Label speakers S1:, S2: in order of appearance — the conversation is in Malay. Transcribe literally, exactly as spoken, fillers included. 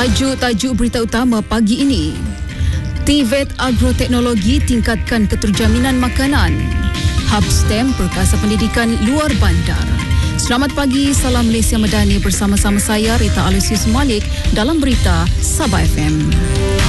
S1: Tajuk-tajuk berita utama pagi ini. T V E T Agroteknologi tingkatkan keterjaminan makanan. Hub STEM Perkasa Pendidikan Luar Bandar. Selamat pagi, salam Malaysia Madani bersama-sama saya Rita Alusius Malik dalam berita Sabah F M.